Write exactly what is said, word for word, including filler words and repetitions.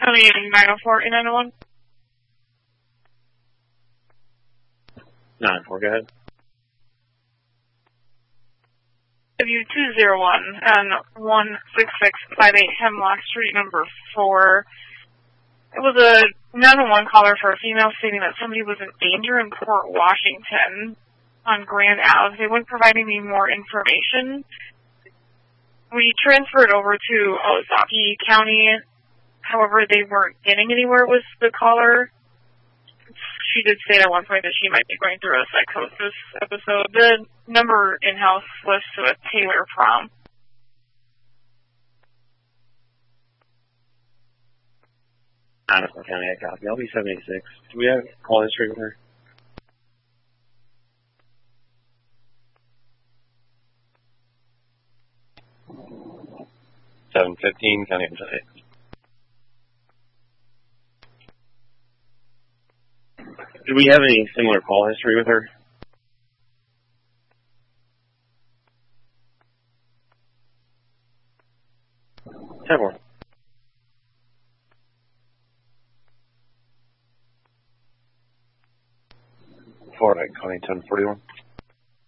County nine oh four eight nine oh one. nine four, go ahead. W two zero one and one six six five eight Hemlock Street, number four. It was a nine one one caller for a female stating that somebody was in danger in Port Washington on Grand Ave. They weren't providing me more information. We transferred over to Ozaukee County. However, they weren't getting anywhere with the caller. She did say at one point that she might be going through a psychosis episode. The number in-house was to a Taylor Prom. Madison County, I copy. I'll be seventy-six. Do we have call history with her? seven fifteen, County Website. Do we have any similar call history with her? ten one. Florida, County ten forty-one.